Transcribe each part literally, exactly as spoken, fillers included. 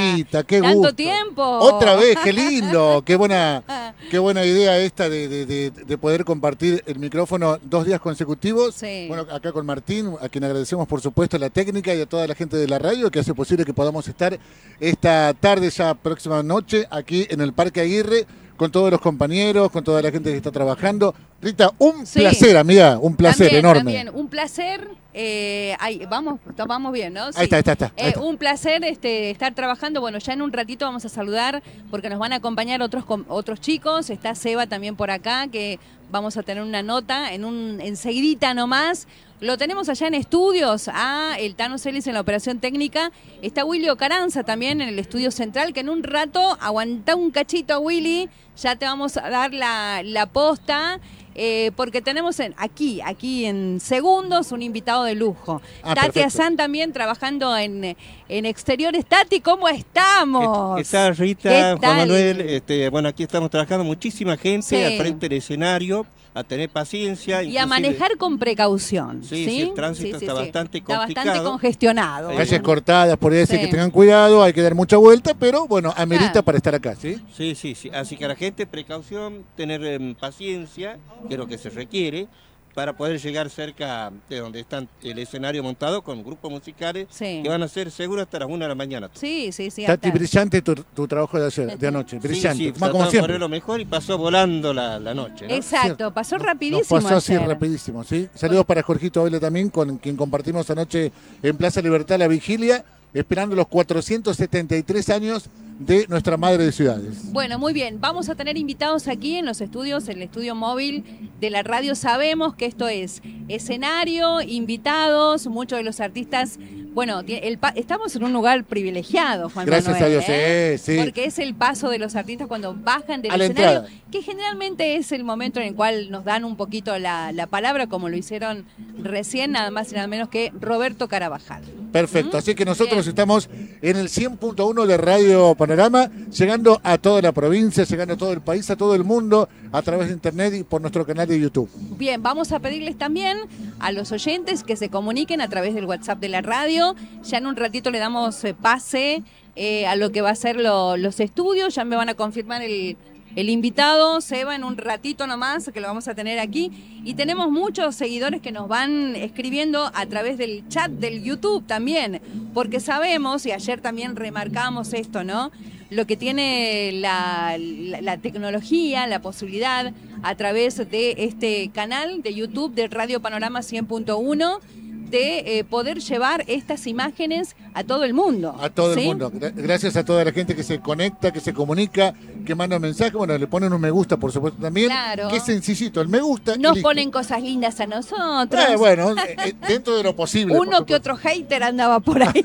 Rita, qué Tanto gusto. tiempo. Otra vez, qué lindo, qué buena, qué buena idea esta de, de, de, de poder compartir el micrófono dos días consecutivos. Sí. Bueno, acá con Martín, a quien agradecemos por supuesto la técnica y a toda la gente de la radio que hace posible que podamos estar esta tarde, ya próxima noche, aquí en el Parque Aguirre, con todos los compañeros, con toda la gente que está trabajando. Rita, un Sí. placer, amiga, un placer También, enorme. También, un placer. Eh, ay, vamos, vamos bien, ¿no? Sí. Ahí está, ahí está, está, ahí Eh, está. un placer este, estar trabajando. Bueno, ya en un ratito vamos a saludar porque nos van a acompañar otros com- otros chicos. Está Seba también por acá, que vamos a tener una nota en un enseguidita nomás. Lo tenemos allá en estudios, a el Tano Celis en la operación técnica. Está Willy Ocaranza también en el estudio central, que en un rato, aguanta un cachito, Willy, ya te vamos a dar la, la posta. Eh, porque tenemos en, aquí, aquí en segundos, un invitado de lujo. Ah, Tati perfecto. Azán también trabajando en, en exteriores. Tati, ¿cómo estamos? ¿Qué, qué tal, Rita, ¿Qué Juan tal? Manuel? Este, bueno, aquí estamos trabajando muchísima gente Sí. al frente del escenario, a tener paciencia. Y a inclusive- manejar con precaución. Sí, Sí, sí, el tránsito está bastante Está bastante complicado. congestionado. Calles cortadas, por ahí decir Sí. que tengan cuidado, hay que dar mucha vuelta, pero bueno, amerita Claro. para estar acá, ¿sí? Sí, sí, sí. Así que a la gente, precaución, tener em, paciencia, que es lo que se requiere, para poder llegar cerca de donde está el escenario montado con grupos musicales Sí. que van a ser seguros hasta las una de la mañana. Sí, sí, sí. Tati, hasta- brillante tu, tu trabajo de, ayer, de anoche, brillante, Sí, sí, más tratamos como de siempre. poner lo mejor y pasó volando la, la noche, ¿no? Exacto, pasó Nos- rapidísimo. Nos pasó así ayer. rapidísimo, ¿sí? Saludos para Jorgito Vélez también, con quien compartimos anoche en Plaza Libertad la vigilia, esperando los cuatrocientos setenta y tres años de nuestra madre de ciudades. Bueno, muy bien. Vamos a tener invitados aquí en los estudios, en el estudio móvil de la radio. Sabemos que esto es escenario, invitados, muchos de los artistas. Bueno, tie- el pa- estamos en un lugar privilegiado, Juan Gracias Manuel, a Dios, ¿eh? sí, sí. Porque es el paso de los artistas cuando bajan del A la escenario, entrada. que generalmente es el momento en el cual nos dan un poquito la, la palabra, como lo hicieron recién, nada más y nada menos que Roberto Carabajal. Perfecto, ¿Mm? así que nosotros Bien. estamos en el cien punto uno de Radio Panorama, llegando a toda la provincia, llegando a todo el país, a todo el mundo, a través de internet y por nuestro canal de YouTube. Bien, vamos a pedirles también a los oyentes que se comuniquen a través del WhatsApp de la radio. Ya en un ratito le damos eh, pase eh, a lo que va a ser lo- los estudios. Ya me van a confirmar el, el invitado, Seba, en un ratito nomás, que lo vamos a tener aquí. Y tenemos muchos seguidores que nos van escribiendo a través del chat del YouTube también, porque sabemos, y ayer también remarcamos esto, ¿no? Lo que tiene la, la, la tecnología, la posibilidad a través de este canal de YouTube de Radio Panorama cien punto uno de eh, poder llevar estas imágenes a todo el mundo. A todo ¿sí? el mundo. Gra- Gracias a toda la gente que se conecta, que se comunica, que manda mensajes. Bueno, le ponen un me gusta, por supuesto, también. Claro. Qué sencillito, el me gusta. y Nos listo. ponen cosas lindas a nosotros. Eh, bueno, eh, eh, dentro de lo posible. por Uno que supuesto. otro hater andaba por ahí.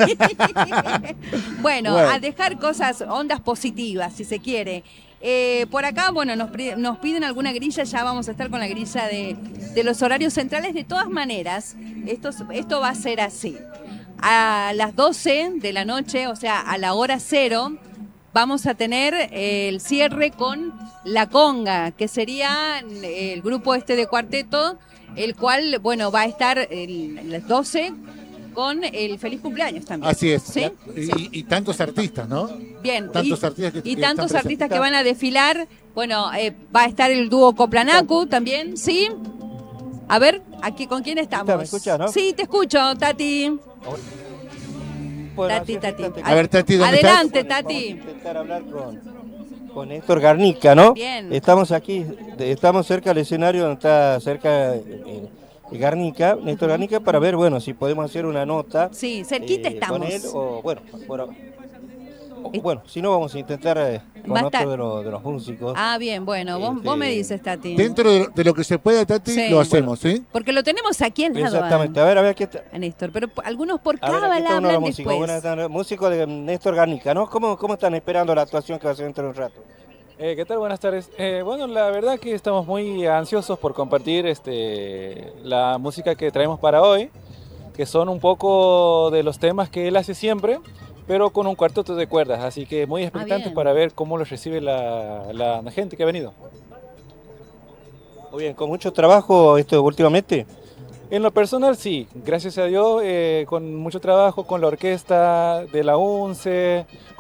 bueno, Bueno. a dejar cosas, ondas positivas, si se quiere. Eh, por acá, bueno, nos, pri- nos piden alguna grilla, ya vamos a estar con la grilla de, de los horarios centrales. De todas maneras, esto, es- esto va a ser así. A las doce de la noche, o sea, a la hora cero, vamos a tener eh, el cierre con La Conga, que sería el grupo este de cuarteto, el cual, bueno, va a estar el- a las doce con el feliz cumpleaños también. Así es. ¿Sí? Y, Sí. y tantos artistas, ¿no? Bien. Tantos y, artistas que- y que tantos están artistas que presentes. van a desfilar. Bueno, eh, va a estar el dúo Coplanacu también, ¿sí? A ver, aquí con quién estamos. ¿Me escuchas, no? Sí, te escucho, Tati. Bueno, Tati, así es, Tati. Tati. A ver, Tati, ¿dónde Adelante, Vamos a Tati. intentar hablar con, con Héctor Garnica, ¿no? Bien. Estamos aquí, de- estamos cerca del escenario donde está cerca eh, eh, Garnica, Néstor Garnica, para ver, bueno, si podemos hacer una nota. Sí, cerquita eh, estamos. Con él, o bueno, bueno, o- bueno, si no vamos a intentar eh, con Va a otro estar- de, los, de los músicos. Ah, bien, bueno, vos, vos me Este, dices, Tati. Dentro de, de lo que se pueda, Tati, Sí. lo hacemos, ¿sí? Porque lo tenemos aquí al lado. Exactamente, a ver, a ver, aquí está. A Néstor, pero p- algunos por A ver, aquí cábala está uno de los hablan músicos, después. buenas tardes, músico de Néstor Garnica, ¿no? ¿Cómo, ¿Cómo están esperando la actuación que va a ser dentro de un rato? Eh, ¿Qué tal? Buenas tardes. Eh, bueno, la verdad que estamos muy ansiosos por compartir este, la música que traemos para hoy, que son un poco de los temas que él hace siempre, pero con un cuarteto de cuerdas, así que muy expectantes bien. para ver cómo los recibe la, la gente que ha venido. Muy bien, con mucho trabajo esto últimamente. En lo personal, sí, gracias a Dios, eh, con mucho trabajo con la orquesta de la UNCE,